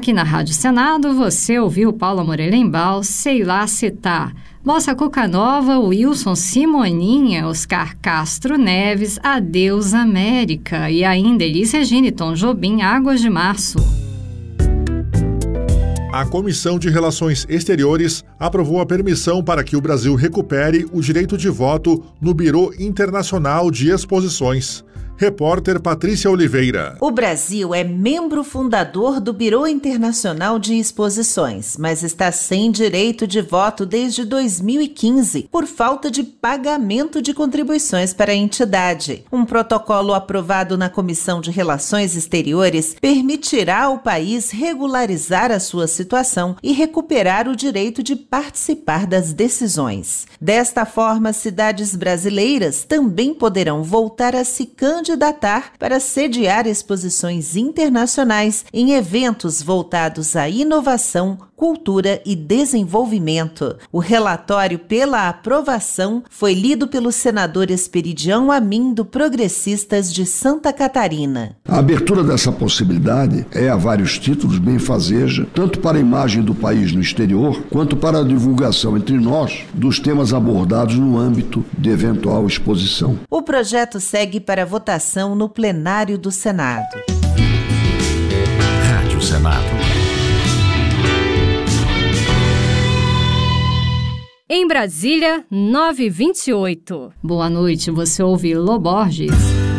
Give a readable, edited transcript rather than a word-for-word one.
Aqui na Rádio Senado, você ouviu Paula Morelenbaum, Sei Lá Citar, Bossa Cuca Nova, Wilson Simoninha, Oscar Castro Neves, Adeus América e ainda Elis Regina e Tom Jobim, Águas de Março. A Comissão de Relações Exteriores aprovou a permissão para que o Brasil recupere o direito de voto no Bureau Internacional de Exposições. Repórter Patrícia Oliveira. O Brasil é membro fundador do Bureau Internacional de Exposições, mas está sem direito de voto desde 2015, por falta de pagamento de contribuições para a entidade. Um protocolo aprovado na Comissão de Relações Exteriores permitirá ao país regularizar a sua situação e recuperar o direito de participar das decisões. Desta forma, cidades brasileiras também poderão voltar a se candidatar para sediar exposições internacionais em eventos voltados à inovação, cultura e desenvolvimento. O relatório pela aprovação foi lido pelo senador Esperidião Amin, do Progressistas de Santa Catarina. A abertura dessa possibilidade a vários títulos benfazeja, tanto para a imagem do país no exterior, quanto para a divulgação entre nós dos temas abordados no âmbito de eventual exposição. O projeto segue para votação no plenário do Senado. Rádio Senado. Em Brasília, 9h28. Boa noite, você ouve Lô Borges.